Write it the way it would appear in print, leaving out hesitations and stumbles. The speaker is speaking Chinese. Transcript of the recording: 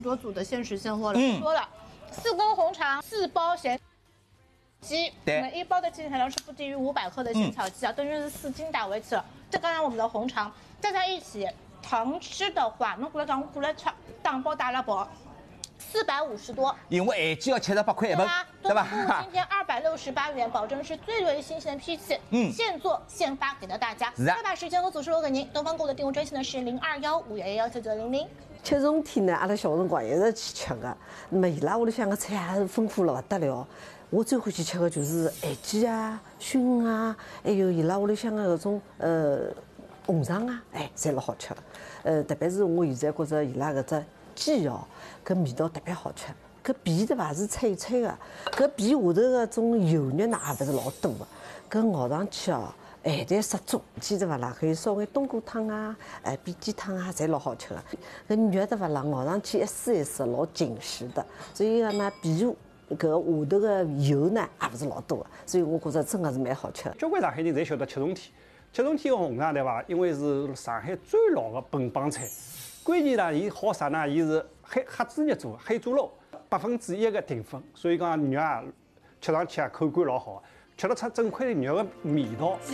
卓组的限时现货了，说了4根红肠，4包咸鸡， 对， 每1包的净含量是不低于500克的鲜草鸡啊，等于是4斤打围起了。再加上我们的红肠，加在一起，糖吃的话，侬过来讲，我过来吃，打包打了包。450多， 因为鸡要78块一份，对吧？ 今天268元，保证是最为新鲜的批次，现做现发给到大家。 是啊， 快把时间和组织留给您。东方购的订货专线呢是0215119900。 吃冬天呢，阿拉小辰光一直去吃的，那么伊拉屋里向的菜也是丰富了不得了。我最欢喜吃的就是咸鸡啊、熏啊，还有伊拉屋里向的搿种红肠啊，侪老好吃的。特别是我现在觉着伊拉搿只鸡哦，搿味道特别好吃。搿皮对伐是脆脆的，搿皮下头个种油肉呢也勿是老多的，搿咬上去哦。咸淡适中，鸡对伐啦？可以烧眼冬菇汤啊，煸鸡汤啊，侪老好吃的。搿肉对伐啦？咬上去一丝一丝老紧实的，所以讲呢，皮下搿下头个油呢也勿是老多的，所以我觉着真的是蛮好吃的。 交关上海人侪晓得吃冬天，吃冬天个红肠对伐？因为是上海最老的本帮菜，关键呢，伊好啥呢？伊是黑猪肉做，黑猪肉1%的淀粉，所以讲肉啊吃上去啊口感老好，吃得出整块肉的味道。